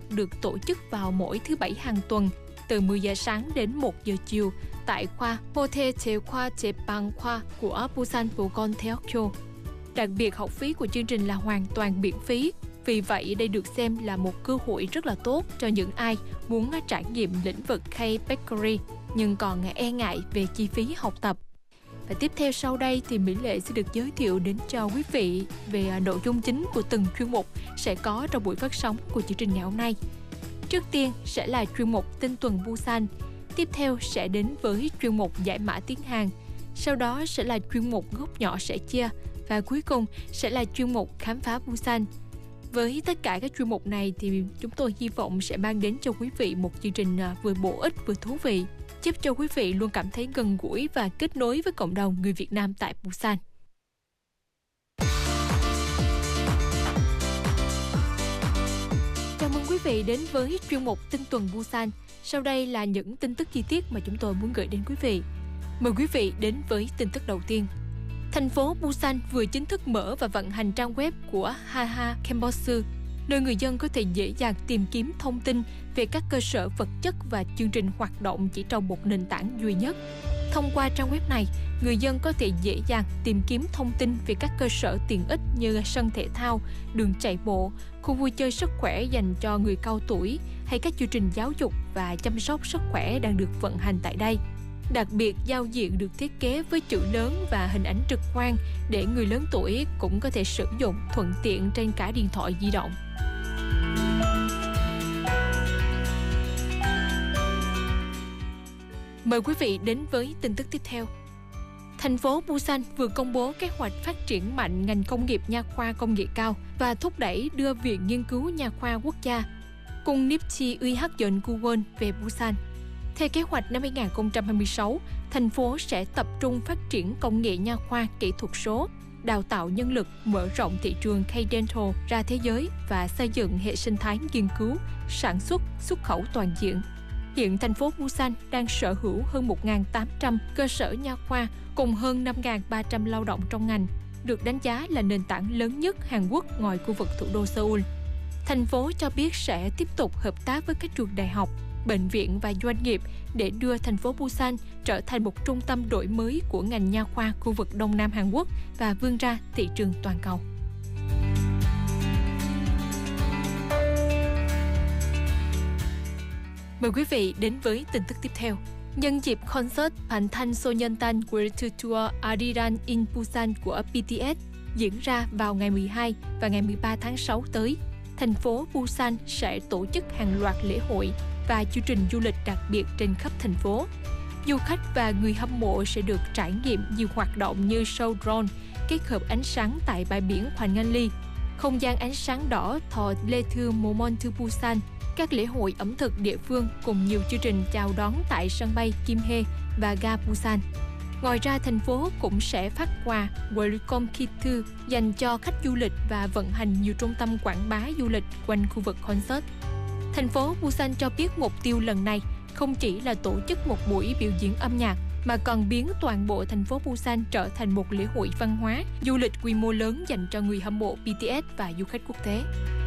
được tổ chức vào mỗi thứ Bảy hàng tuần từ 10 giờ sáng đến 1 giờ chiều tại khoa Hote Khoa Bang Khoa của Busan Bukon Theokyo. Đặc biệt, học phí của chương trình là hoàn toàn miễn phí. Vì vậy, đây được xem là một cơ hội rất là tốt cho những ai muốn trải nghiệm lĩnh vực K-Bakery nhưng còn e ngại về chi phí học tập. Và tiếp theo sau đây thì Mỹ Lệ sẽ được giới thiệu đến cho quý vị về nội dung chính của từng chuyên mục sẽ có trong buổi phát sóng của chương trình ngày hôm nay. Trước tiên sẽ là chuyên mục Tin tuần Busan, tiếp theo sẽ đến với chuyên mục Giải mã tiếng Hàn, sau đó sẽ là chuyên mục Góc nhỏ sẻ chia và cuối cùng sẽ là chuyên mục Khám phá Busan. Với tất cả các chuyên mục này thì chúng tôi hy vọng sẽ mang đến cho quý vị một chương trình vừa bổ ích vừa thú vị, giúp cho quý vị luôn cảm thấy gần gũi và kết nối với cộng đồng người Việt Nam tại Busan. Chào mừng quý vị đến với chuyên mục Tin tuần Busan. Sau đây là những tin tức chi tiết mà chúng tôi muốn gửi đến quý vị. Mời quý vị đến với tin tức đầu tiên. Thành phố Busan vừa chính thức mở và vận hành trang web của Haha Campus, nơi người dân có thể dễ dàng tìm kiếm thông tin về các cơ sở vật chất và chương trình hoạt động chỉ trong một nền tảng duy nhất. Thông qua trang web này, người dân có thể dễ dàng tìm kiếm thông tin về các cơ sở tiện ích như sân thể thao, đường chạy bộ, khu vui chơi sức khỏe dành cho người cao tuổi hay các chương trình giáo dục và chăm sóc sức khỏe đang được vận hành tại đây. Đặc biệt, giao diện được thiết kế với chữ lớn và hình ảnh trực quan để người lớn tuổi cũng có thể sử dụng thuận tiện trên cả điện thoại di động. Mời quý vị đến với tin tức tiếp theo. Thành phố Busan vừa công bố kế hoạch phát triển mạnh ngành công nghiệp nha khoa công nghệ cao và thúc đẩy đưa Viện Nghiên cứu Nha khoa Quốc gia cùng Nipchi Uihakyeonguwon về Busan. Theo kế hoạch năm 2026, thành phố sẽ tập trung phát triển công nghệ nha khoa kỹ thuật số, đào tạo nhân lực, mở rộng thị trường K-Dental ra thế giới và xây dựng hệ sinh thái nghiên cứu, sản xuất, xuất khẩu toàn diện. Hiện thành phố Busan đang sở hữu hơn 1.800 cơ sở nha khoa cùng hơn 5.300 lao động trong ngành, được đánh giá là nền tảng lớn nhất Hàn Quốc ngoài khu vực thủ đô Seoul. Thành phố cho biết sẽ tiếp tục hợp tác với các trường đại học, bệnh viện và doanh nghiệp để đưa thành phố Busan trở thành một trung tâm đổi mới của ngành nha khoa khu vực Đông Nam Hàn Quốc và vươn ra thị trường toàn cầu. Mời quý vị đến với tin tức tiếp theo. Nhân dịp concert 방탄소년단 World Tour Ariran in Busan của BTS diễn ra vào ngày 12 và ngày 13 tháng 6 tới, thành phố Busan sẽ tổ chức hàng loạt lễ hội và chương trình du lịch đặc biệt trên khắp thành phố. Du khách và người hâm mộ sẽ được trải nghiệm nhiều hoạt động như show drone, kết hợp ánh sáng tại bãi biển Hoàng Anh Ly, không gian ánh sáng đỏ Thọ Lê Thư Momontu Busan, các lễ hội ẩm thực địa phương cùng nhiều chương trình chào đón tại sân bay Kim Hae và ga Busan. Ngoài ra, thành phố cũng sẽ phát quà Welcome Kit dành cho khách du lịch và vận hành nhiều trung tâm quảng bá du lịch quanh khu vực concert. Thành phố Busan cho biết mục tiêu lần này không chỉ là tổ chức một buổi biểu diễn âm nhạc mà còn biến toàn bộ thành phố Busan trở thành một lễ hội văn hóa, du lịch quy mô lớn dành cho người hâm mộ BTS và du khách quốc tế.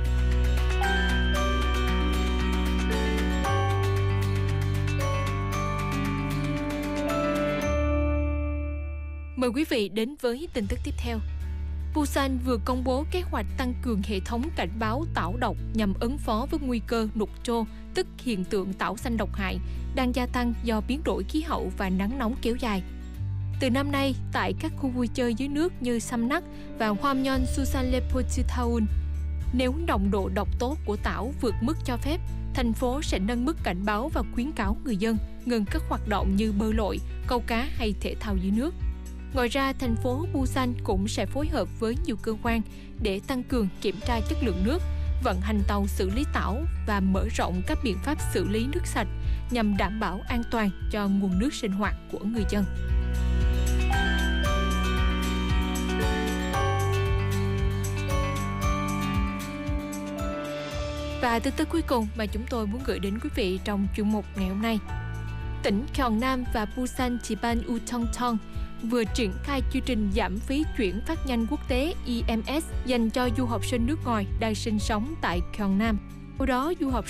Mời quý vị đến với tin tức tiếp theo. Busan vừa công bố kế hoạch tăng cường hệ thống cảnh báo tảo độc nhằm ứng phó với nguy cơ nục trô, tức hiện tượng tảo xanh độc hại, đang gia tăng do biến đổi khí hậu và nắng nóng kéo dài. Từ năm nay, tại các khu vui chơi dưới nước như Samnak và Hwamyeon Susanlepochitaun, nếu nồng độ độc tố của tảo vượt mức cho phép, thành phố sẽ nâng mức cảnh báo và khuyến cáo người dân ngừng các hoạt động như bơi lội, câu cá hay thể thao dưới nước. Ngoài ra, thành phố Busan cũng sẽ phối hợp với nhiều cơ quan để tăng cường kiểm tra chất lượng nước, vận hành tàu xử lý tảo và mở rộng các biện pháp xử lý nước sạch nhằm đảm bảo an toàn cho nguồn nước sinh hoạt của người dân. Và tin tức cuối cùng mà chúng tôi muốn gửi đến quý vị trong chuyên mục ngày hôm nay. Tỉnh Gyeongnam và Busan Jiban Ucheongcheong vừa triển khai chương trình giảm phí chuyển phát nhanh quốc tế EMS dành cho du học sinh nước ngoài đang sinh sống tại Gyeongnam. Sau đó, du học